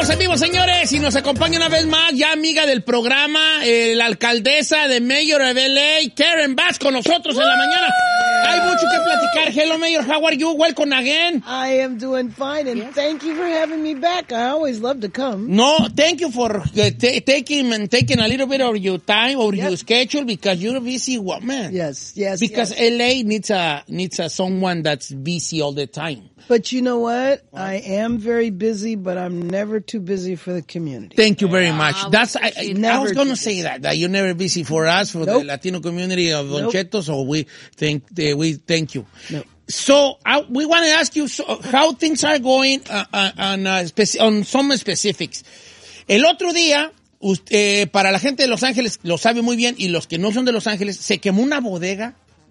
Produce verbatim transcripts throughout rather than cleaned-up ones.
Estamos en vivo, señores, y nos acompaña una vez más, ya amiga del programa, eh, la alcaldesa de Mayor of L A, Karen Bass, con nosotros en la mañana. Hay mucho que platicar. Hello, Mayor, how are you? Welcome again. I am doing fine, and yes. Thank you for having me back. I always love to come. No, thank you for uh, t- taking and taking a little bit of your time or yep. your schedule, because you're a busy woman. Yes, yes, Because yes. L A needs a needs a someone that's busy all the time. But you know what? I am very busy, but I'm never too busy for the community. Thank you very much. Uh, That's I, I, I was going to say busy. that that you're never busy for us, for nope. the Latino community of Don nope. Cheto. So we thank uh, we thank you. Nope. So I, we want to ask you so, how things are going uh, uh, on uh, speci- on some specifics. El otro día, usted, para la gente de Los Ángeles lo sabe muy bien, y los que no son de Los Ángeles, se quemó una bodega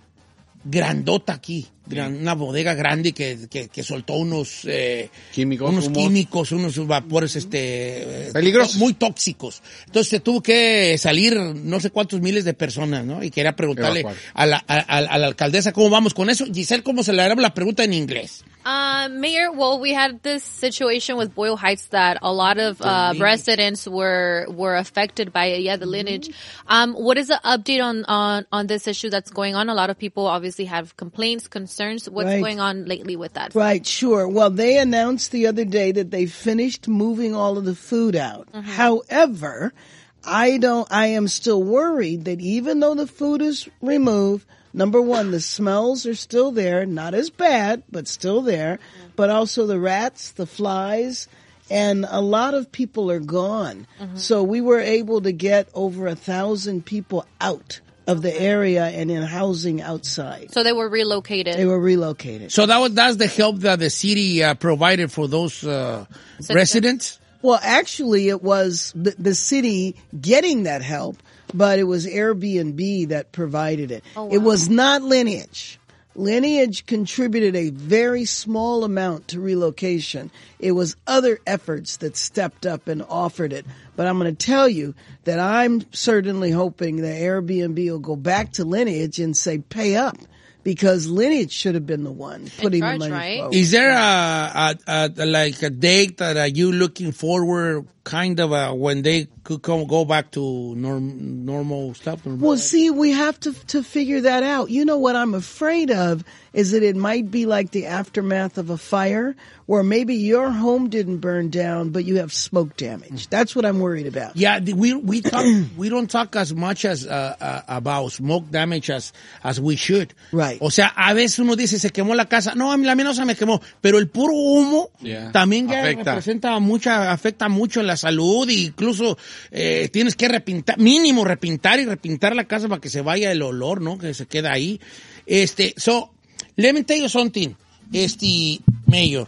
grandota aquí, gran, una bodega grande que, que, que soltó unos eh, químicos, unos humos. químicos, unos vapores este peligrosos, muy tóxicos. Entonces se tuvo que salir no sé cuántos miles de personas, ¿no? Y quería preguntarle a la, a, a, a la alcaldesa cómo vamos con eso. Giselle, ¿cómo se le hará la pregunta en inglés? Uh, Mayor, well, we had this situation with Boyle Heights that a lot of uh, residents were were affected by it. Yeah, the lineage. Um, what is the update on, on, on this issue that's going on? A lot of people obviously have complaints, concerns. What's right. going on lately with that? Right, sure. Well, they announced the other day that they finished moving all of the food out. Mm-hmm. However, I don't, I am still worried that even though the food is removed, number one, the smells are still there, not as bad, but still there, but also the rats, the flies, and a lot of people are gone. Mm-hmm. So we were able to get over a thousand people out of the area and in housing outside. So they were relocated. They were relocated. So that was, that's the help that the city uh, provided for those uh, residents? Well, actually, it was the, the city getting that help, but it was Airbnb that provided it. Oh, wow. It was not Lineage. Lineage contributed a very small amount to relocation. It was other efforts that stepped up and offered it. But I'm going to tell you that I'm certainly hoping that Airbnb will go back to Lineage and say, pay up. Because Lineage should have been the one putting charge, the money right? forward. Is there a, a, a like a date that are you looking forward, kind of a, when they could come go back to norm, normal stuff? Normal well, see, we have to to figure that out. You know what I'm afraid of is that it might be like the aftermath of a fire, where maybe your home didn't burn down, but you have smoke damage. That's what I'm worried about. Yeah, we we talk we don't talk as much as uh, uh, about smoke damage as as we should. Right. O sea, a veces uno dice se quemó la casa. No, a mí la mía no se me quemó, pero el puro humo yeah. también ya afecta. representa mucha afecta mucho en la salud, e incluso eh, tienes que repintar, mínimo repintar y repintar la casa para que se vaya el olor, ¿no? Que se queda ahí. Este, so let me tell you something, este Mayor.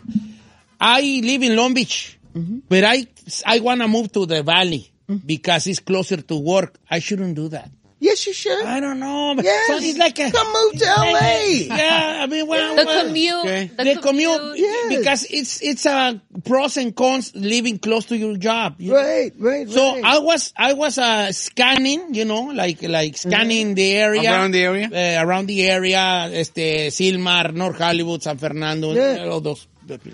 I live in Long Beach, mm-hmm. but I I want to move to the Valley mm-hmm. because it's closer to work. I shouldn't do that. Yes, you should. I don't know. Yes. So it's like a, come move to L A. Yeah, I mean, well, the well, commute, okay. the, the commute, commute yes. because it's it's a pros and cons living close to your job. You right, know? right, So right. I was I was uh, scanning, you know, like like scanning mm-hmm. the area around the area, uh, around the area, este Silmar, North Hollywood, San Fernando, yeah. all those.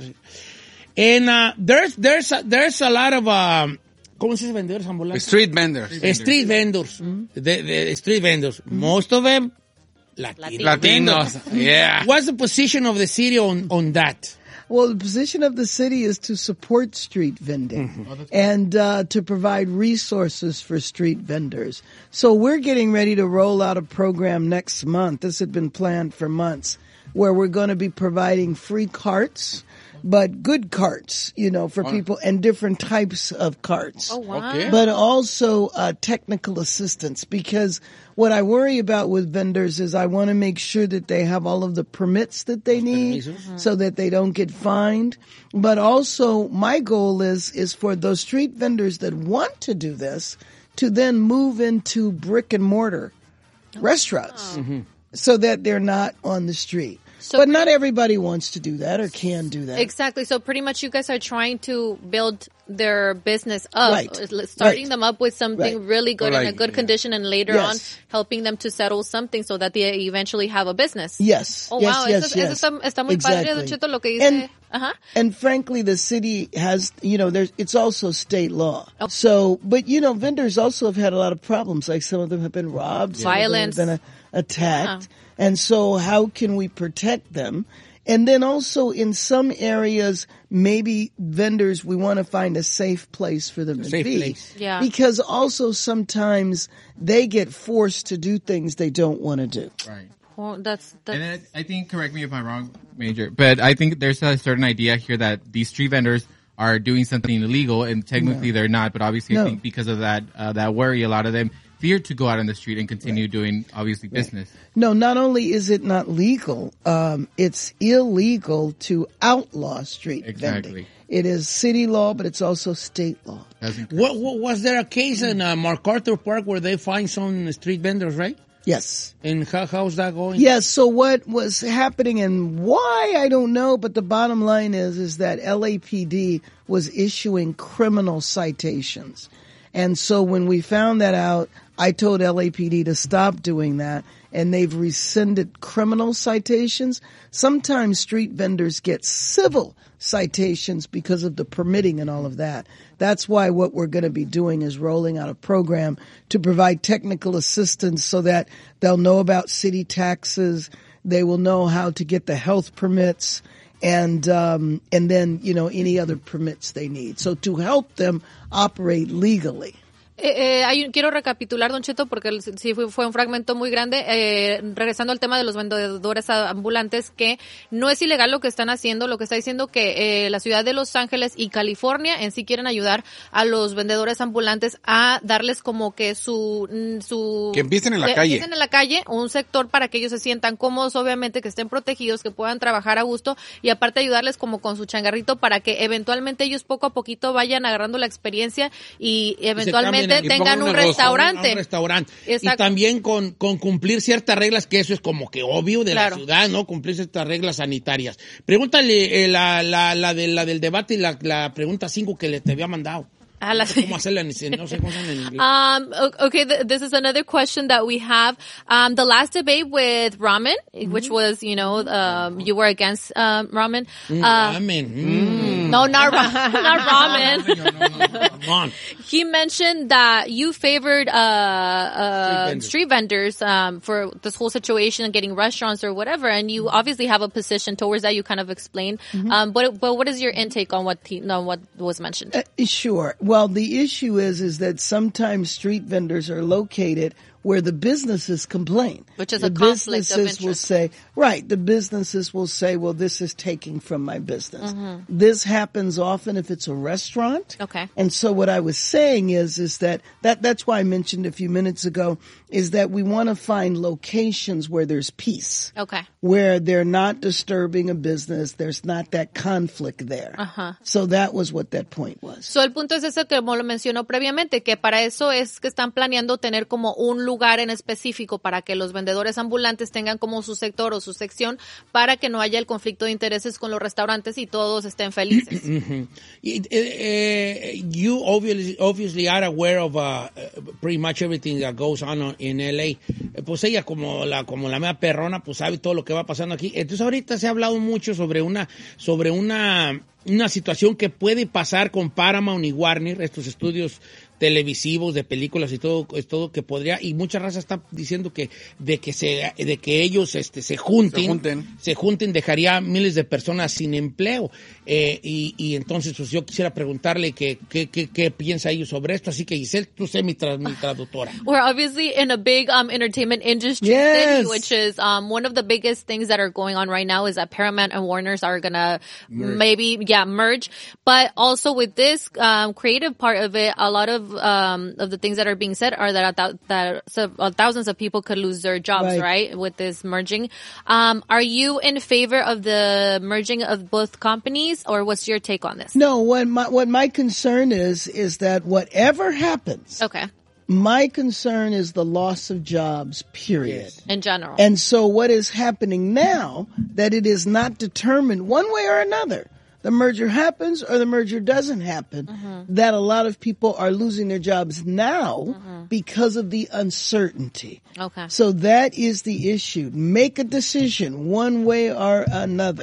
And uh, there's there's a, there's a lot of um, ¿cómo se dice vendedores ambulantes? Street vendors. Street vendors. Mm-hmm. The, the street vendors. Mm-hmm. Most of them Latinos. Latinos. Yeah. What's the position of the city on, on that? Well, the position of the city is to support street vending mm-hmm. and uh, to provide resources for street vendors. So we're getting ready to roll out a program next month. This had been planned for months, where we're going to be providing free carts, but good carts, you know, for oh. people, and different types of carts. Oh, wow. Okay. But also uh, technical assistance, because what I worry about with vendors is I want to make sure that they have all of the permits that they need mm-hmm. so that they don't get fined. But also my goal is, is for those street vendors that want to do this to then move into brick and mortar oh. restaurants mm-hmm. so that they're not on the street. So but not everybody wants to do that or can do that. Exactly. So pretty much you guys are trying to build their business up, right. starting right. them up with something right. really good like, in a good yeah. condition, and later yes. on helping them to settle something so that they eventually have a business. Yes. Oh, yes, wow. Yes, eso, yes. eso está, está muy exactly. padre, Don Cheto, lo que dice. And Uh-huh. And frankly, the city has, you know, there's, it's also state law. Oh. So, but you know, vendors also have had a lot of problems. Like some of them have been robbed. Violence. Some of them have been uh, attacked. Yeah. And so how can we protect them? And then also in some areas, maybe vendors, we want to find a safe place for them to safe be. Place. Yeah. Because also sometimes they get forced to do things they don't want to do. Right. Well, that's, that's and I, I think, correct me if I'm wrong, Major, but I think there's a certain idea here that these street vendors are doing something illegal, and technically no. they're not. But obviously, no. I think because of that uh, that worry, a lot of them fear to go out on the street and continue right. doing, obviously, right. business. No, not only is it not legal, um, it's illegal to outlaw street exactly. vending. It is city law, but it's also state law. What, what, was there a case in uh, MacArthur Park where they find some street vendors, right? Yes. And how, how's that going? Yes. So what was happening and why, I don't know, but the bottom line is, is that L A P D was issuing criminal citations. And so when we found that out, I told L A P D to stop doing that, and they've rescinded criminal citations. Sometimes street vendors get civil citations because of the permitting and all of that. That's why what we're going to be doing is rolling out a program to provide technical assistance so that they'll know about city taxes, they will know how to get the health permits, and um, and then, you know, any other permits they need. So to help them operate legally. Eh, eh, hay un, quiero recapitular, Don Cheto, porque sí fue, fue un fragmento muy grande. Eh, regresando al tema de los vendedores ambulantes, que no es ilegal lo que están haciendo. Lo que está diciendo que eh, la ciudad de Los Ángeles y California en sí quieren ayudar a los vendedores ambulantes a darles como que su... su que empiecen en la que calle. Empiecen en la calle, un sector para que ellos se sientan cómodos, obviamente, que estén protegidos, que puedan trabajar a gusto, y aparte ayudarles como con su changarrito para que eventualmente ellos poco a poquito vayan agarrando la experiencia y eventualmente tengan un restaurante. Un restaurante. Y también con, con cumplir ciertas reglas, que eso es como que obvio de claro. la ciudad, ¿no? Cumplir ciertas reglas sanitarias. Pregúntale eh, la, la, la, de, la del debate y la, la pregunta cinco que le te había mandado. No sé cómo hacerla, no sé cómo hacerla en inglés. Um, okay, th- this is another question that we have. Um, the last debate with ramen, mm-hmm. which was, you know, um, you were against um, ramen. Mm, uh, ramen. Mm. No, not, ra- not ramen. no, no, no, no, come on. He mentioned that you favored uh, uh, street vendors, street vendors um, for this whole situation and getting restaurants or whatever, and you obviously have a position towards that. You kind of explained. Mm-hmm. Um, but, but what is your intake on what, he, on what was mentioned? Uh, sure. Well, the issue is, is that sometimes street vendors are located where the businesses complain. Which is the a conflict of businesses interest. will say, right, the businesses will say, well, this is taking from my business. Mm-hmm. This happens often if it's a restaurant. Okay. And so what I was saying is, is that, that that's why I mentioned a few minutes ago, is that we want to find locations where there's peace. Okay. Where they're not disturbing a business, there's not that conflict there. Uh-huh. So that was what that point was. So el punto es ese que como lo mencionó previamente, que para eso es que están planeando tener como un lugar en específico para que los vendedores ambulantes tengan como su sector o su sección para que no haya el conflicto de intereses con los restaurantes y todos estén felices. Mm-hmm. uh, you obviously, obviously are aware of uh, pretty much everything that goes on in L A. Pues ella como la como la mea perrona pues sabe todo lo que va pasando aquí. Entonces ahorita se ha hablado mucho sobre una sobre una una situación que puede pasar con Paramount y Warner, estos estudios televisivos, de películas y todo, es todo que podría, y mucha raza está diciendo que de que se de que ellos este se junten, se junten, se junten dejaría miles de personas sin empleo. Eh, y, y entonces pues yo quisiera preguntarle que qué que, que piensa ellos sobre esto, así que Giselle, tú sé mi, tra, mi traductora. We're obviously in a big um entertainment industry yes. city, which is um one of the biggest things that are going on right now is that Paramount and Warner's are gonna merge. maybe yeah merge, but also with this um creative part of it, a lot of um of the things that are being said are that th- that so, uh, thousands of people could lose their jobs, right. right, with this merging. Um, are you in favor of the merging of both companies, or what's your take on this? No, what my what my concern is is that whatever happens, okay. my concern is the loss of jobs, period. Yes. In general. And so what is happening now, that it is not determined one way or another, the merger happens or the merger doesn't happen, mm-hmm. that a lot of people are losing their jobs now mm-hmm. because of the uncertainty. Okay. So that is the issue. Make a decision one way or another. Mm-hmm.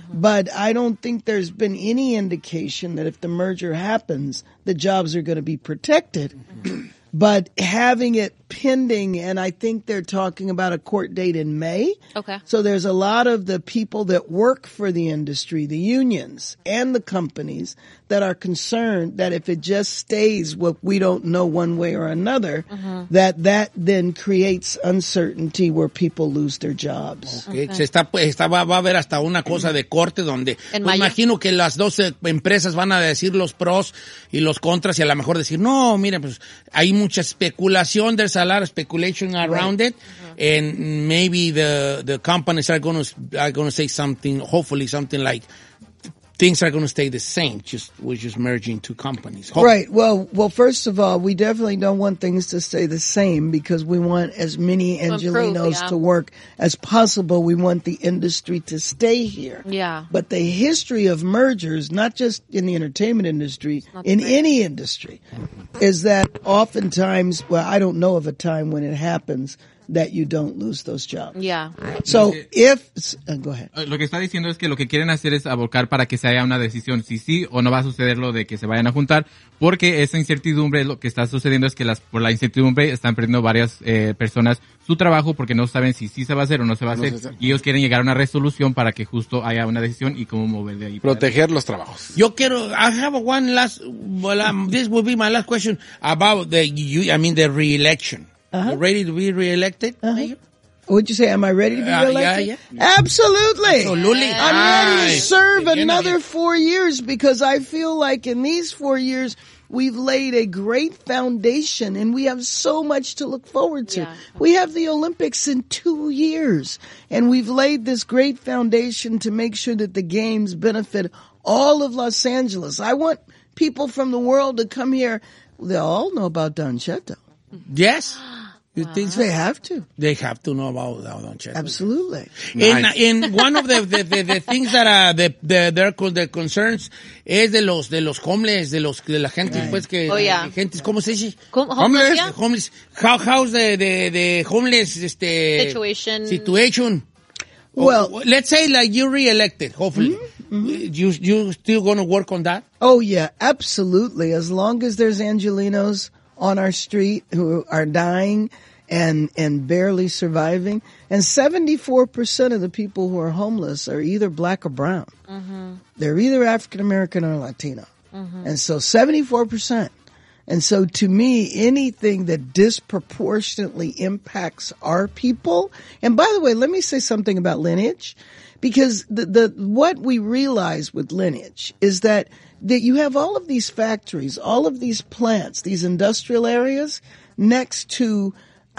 But I don't think there's been any indication that if the merger happens, the jobs are going to be protected. Mm-hmm. But having it pending, and I think they're talking about a court date in May. Okay. So there's a lot of the people that work for the industry, the unions and the companies, that are concerned that if it just stays what we don't know one way or another, uh-huh. that that then creates uncertainty where people lose their jobs. Okay. Okay. Se está, está, va, va a haber hasta una cosa de corte donde pues imagino que las dos empresas van a decir los pros y los contras y a lo mejor decir, no, mira, pues hay mucha especulación, there's a lot of speculation around right. it, uh-huh. and maybe the the companies are going to are going to say something, hopefully something like, things are going to stay the same. Just we're just merging two companies. Hope. Right. Well, well. First of all, we definitely don't want things to stay the same because we want as many Angelenos to, yeah. to work as possible. We want the industry to stay here. Yeah. But the history of mergers, not just in the entertainment industry, in great. any industry, is that oftentimes, well, I don't know of a time when it happens that you don't lose those jobs. Yeah. So if, uh, go ahead. Lo que está diciendo es que lo que quieren hacer es abocar para que se haya una decisión si sí o no va a suceder lo de que se vayan a juntar, porque esa incertidumbre, lo que está sucediendo es que las, por la incertidumbre están perdiendo varias eh, personas su trabajo porque no saben si sí se va a hacer o no se va a hacer, no y ellos quieren llegar a una resolución para que justo haya una decisión y cómo mover de ahí. Proteger los trabajos. Yo quiero, I have one last, well, um, this will be my last question about the, you, I mean the re-election. Uh-huh. Ready to be reelected? Uh-huh. What'd you say? Am I ready to be uh, reelected? Yeah, yeah. Absolutely. Absolutely. I'm ready to serve another four years because I feel like in these four years we've laid a great foundation and we have so much to look forward to. Yeah. We have the Olympics in two years and we've laid this great foundation to make sure that the games benefit all of Los Angeles. I want people from the world to come here. They all know about Don Cheto. Yes. You wow. think they have to? They have to know about Don Cheto. Absolutely. Nice. In, in one of the, the, the, the things that are the, the, their the concerns es de los, de los homeless, de los, de la gente, right. pues que, oh, yeah. gente, ¿cómo se dice? Homeless. Yeah. Homeless. How, how's the, the, the homeless, este, situation. Situation. Well, oh, let's say like you re-elected, hopefully. Mm-hmm. Mm-hmm. You, you still gonna work on that? Oh yeah, absolutely. As long as there's Angelenos on our street who are dying and and barely surviving. And seventy-four percent of the people who are homeless are either black or brown. Mm-hmm. They're either African American or Latino. Mm-hmm. And so seventy-four percent. And so to me, anything that disproportionately impacts our people, and by the way, let me say something about lineage, because the, the what we realize with lineage is that that you have all of these factories, all of these plants, these industrial areas next to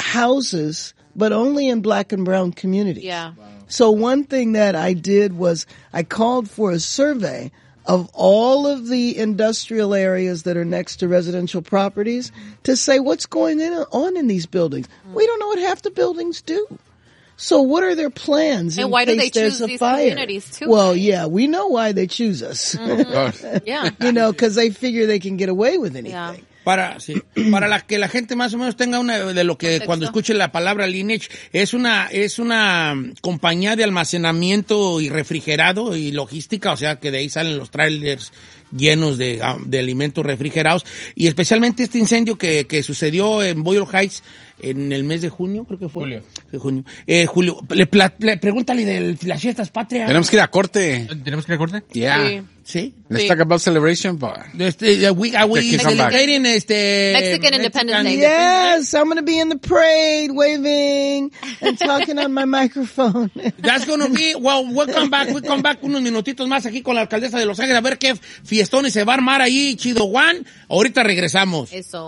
houses, but only in black and brown communities. Yeah. Wow. So one thing that I did was I called for a survey of all of the industrial areas that are next to residential properties to say what's going on in these buildings. We don't know what half the buildings do. So what are their plans? And why do they choose these fire? communities too? Well, yeah, we know why they choose us. Mm-hmm. Yeah. You know, because they figure they can get away with anything. Yeah. Para, sí, para la que la gente más o menos tenga una de lo que cuando escuche la palabra lineage, es una, es una compañía de almacenamiento y refrigerado y logística, o sea que de ahí salen los trailers llenos de, de alimentos refrigerados, y especialmente este incendio que, que sucedió en Boyle Heights en el mes de junio, creo que fue. Julio. De junio. Eh, Julio, le, le, pregúntale de las fiestas patrias. Tenemos que ir a corte. ¿Tenemos que ir a corte? Yeah. Sí. ¿Sí? Let's sí. talk about celebration, but... Este, uh, we, are we celebrating este... Mexican Independence Day. Yes, I'm going to be in the parade, waving and talking on my microphone. That's going to be... Well, we'll come back, we'll come back unos minutitos más aquí con la alcaldesa de Los Ángeles a ver qué fiestones se va a armar ahí, Chido Juan. Ahorita regresamos. Eso.